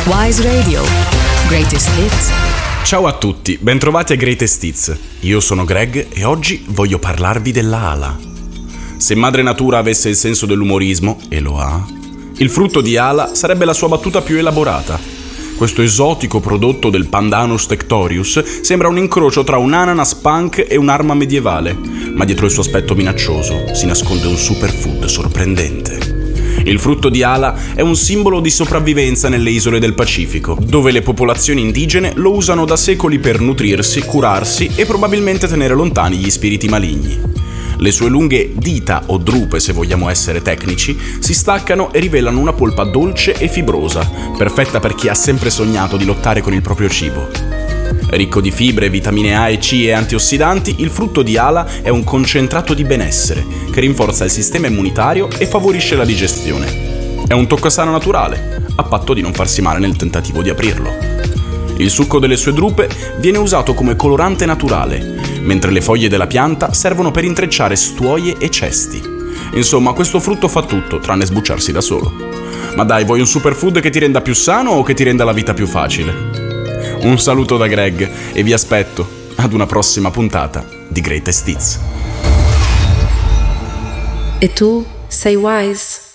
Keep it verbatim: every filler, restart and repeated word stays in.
Wise Radio. Greatest Hits. Ciao a tutti, bentrovati a Greatest Hits. Io sono Greg e oggi voglio parlarvi della ala. Se Madre Natura avesse il senso dell'umorismo, e lo ha, il frutto di ala sarebbe la sua battuta più elaborata. Questo esotico prodotto del Pandanus tectorius sembra un incrocio tra un ananas punk e un'arma medievale, ma dietro il suo aspetto minaccioso si nasconde un superfood sorprendente. Il frutto di ala è un simbolo di sopravvivenza nelle isole del Pacifico, dove le popolazioni indigene lo usano da secoli per nutrirsi, curarsi e probabilmente tenere lontani gli spiriti maligni. Le sue lunghe dita, o drupe se vogliamo essere tecnici, si staccano e rivelano una polpa dolce e fibrosa, perfetta per chi ha sempre sognato di lottare con il proprio cibo. Ricco di fibre, vitamine A e C e antiossidanti, il frutto di ala è un concentrato di benessere che rinforza il sistema immunitario e favorisce la digestione. È un toccasana naturale, a patto di non farsi male nel tentativo di aprirlo. Il succo delle sue drupe viene usato come colorante naturale, mentre le foglie della pianta servono per intrecciare stuoie e cesti. Insomma, questo frutto fa tutto, tranne sbucciarsi da solo. Ma dai, vuoi un superfood che ti renda più sano o che ti renda la vita più facile? Un saluto da Greg e vi aspetto ad una prossima puntata di Greatest Hits. E tu sei wise?